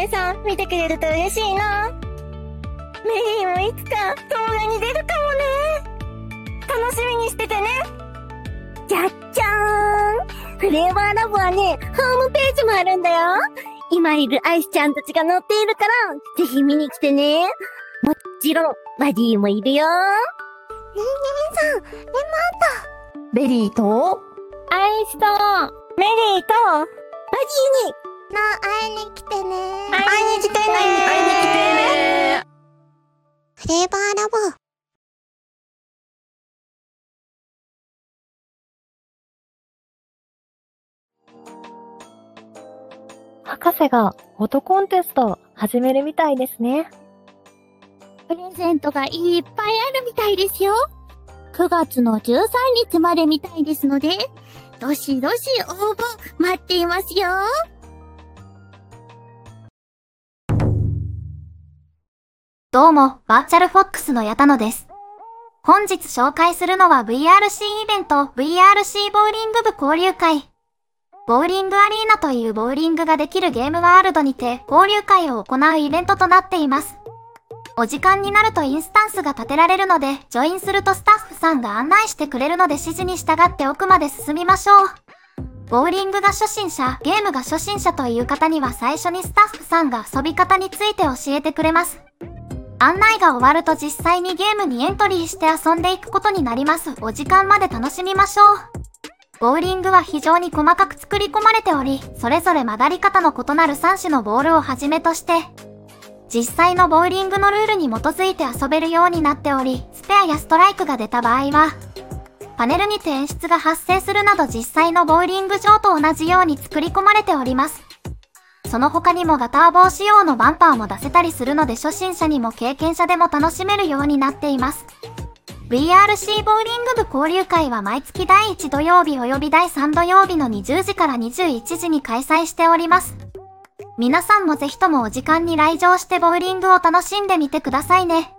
姉さん見てくれると嬉しいな。メリーもいつか動画に出るかもね。楽しみにしててね。じゃっじゃーん。フレーバーラボはね、ホームページもあるんだよ。今いるアイスちゃんたちが乗っているから、ぜひ見に来てね。もちろん、バディもいるよ。ねえねえさん、レモンと、 ベリーと、 アイスと、メリーと、バディに、会いに来てね。会いに来てね。 会いに来てね。 フレーバーラボ。 博士がフォトコンテスト始めるみたいですね。 プレゼントがいっぱいあるみたいですよ。9月の13日までみたいですので、どしどし応募待っていますよ。 どうも、バーチャルフォックスの矢田野です。本日紹介するのは VRC イベント VRC ボーリング部交流会。ボーリングアリーナというボーリングができるゲームワールドにて交流会を行うイベントとなっています。お時間になるとインスタンスが立てられるので、ジョインするとスタッフさんが案内してくれるので指示に従って奥まで進みましょう。ボーリングが初心者、ゲームが初心者という方には最初にスタッフさんが遊び方について教えてくれます。案内が終わると実際にゲームにエントリーして遊んでいくことになります。お時間まで楽しみましょう。ボーリングは非常に細かく作り込まれており、それぞれ曲がり方の異なる3種のボールをはじめとして、実際のボーリングのルールに基づいて遊べるようになっており、スペアやストライクが出た場合は、パネルにて演出が発生するなど実際のボーリング場と同じように作り込まれております。その他にもガター棒仕様のバンパーも出せたりするので初心者にも経験者でも楽しめるようになっています。VRC ボーリング部交流会は毎月第1土曜日及び第3土曜日の20時から21時に開催しております。皆さんもぜひともお時間に来場してボーリングを楽しんでみてくださいね。